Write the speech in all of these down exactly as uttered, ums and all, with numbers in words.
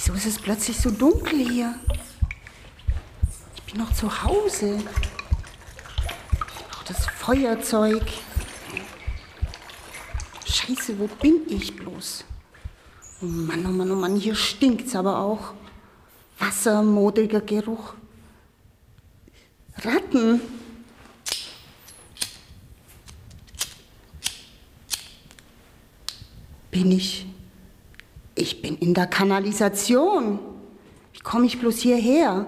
Wieso ist es plötzlich so dunkel hier? Ich bin noch zu Hause. Ich brauche das Feuerzeug. Scheiße, wo bin ich bloß? Oh Mann, oh Mann, oh Mann, hier stinkt's aber auch. Wasser, modriger Geruch. Ratten. Bin ich? Ich bin in der Kanalisation. Wie komme ich bloß hierher?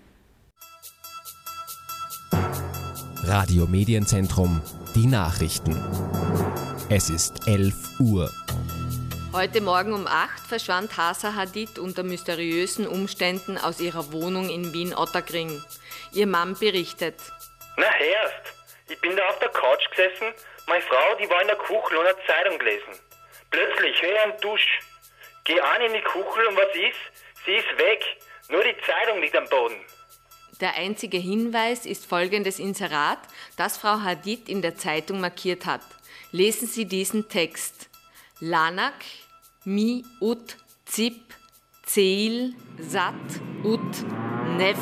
Radio Medienzentrum, die Nachrichten. Es ist elf Uhr. Heute Morgen um acht verschwand Hasa Hadid unter mysteriösen Umständen aus ihrer Wohnung in Wien-Ottakring. Ihr Mann berichtet. Na hörst, ich bin da auf der Couch gesessen, meine Frau, die war in der Küche und hat Zeitung gelesen. Plötzlich höre ich einen Dusch. Geh an in die Küche und was ist? Sie ist weg, nur die Zeitung liegt am Boden. Der einzige Hinweis ist folgendes Inserat, das Frau Hadid in der Zeitung markiert hat. Lesen Sie diesen Text. Lanak, mi ut zip, zeil, sat ut nef.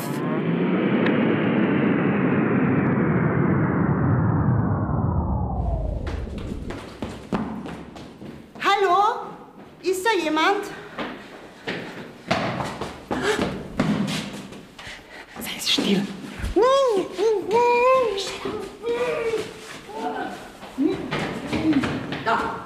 Hallo? Ist da jemand? Sei still. Da.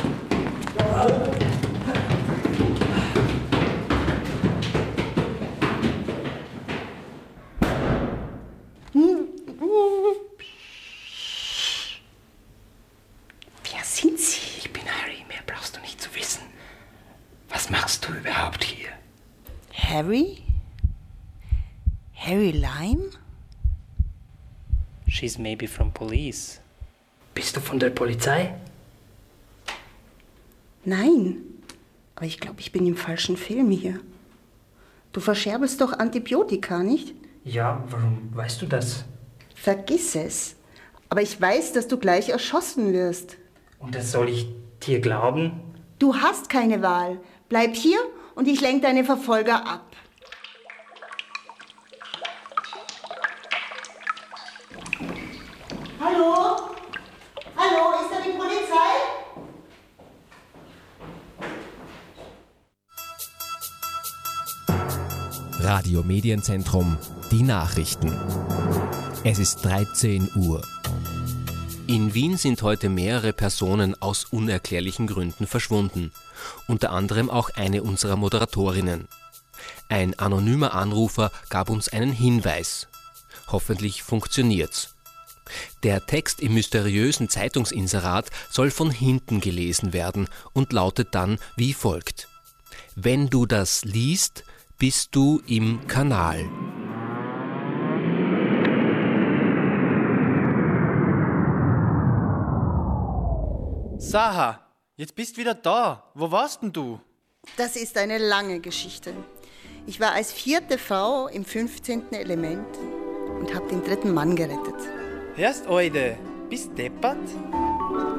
Wer sind Sie? Ich bin Harry, mehr brauchst du nicht zu wissen. Was machst du überhaupt hier? Harry? Harry Lime? She's maybe from police. Bist du von der Polizei? Nein, aber ich glaube, ich bin im falschen Film hier. Du verscherbelst doch Antibiotika, nicht? Ja, warum weißt du das? Vergiss es. Aber ich weiß, dass du gleich erschossen wirst. Und das soll ich dir glauben? Du hast keine Wahl. Bleib hier und ich lenke deine Verfolger ab. Hallo? Hallo, ist da die Polizei? Radio Medienzentrum, die Nachrichten. Es ist dreizehn Uhr. In Wien sind heute mehrere Personen aus unerklärlichen Gründen verschwunden. Unter anderem auch eine unserer Moderatorinnen. Ein anonymer Anrufer gab uns einen Hinweis. Hoffentlich funktioniert's. Der Text im mysteriösen Zeitungsinserat soll von hinten gelesen werden und lautet dann wie folgt. Wenn du das liest, bist du im Kanal. Saha, jetzt bist wieder da. Wo warst denn du? Das ist eine lange Geschichte. Ich war als vierte Frau im fünfzehnten Element und habe den dritten Mann gerettet. Hörst, Oide, bist deppert?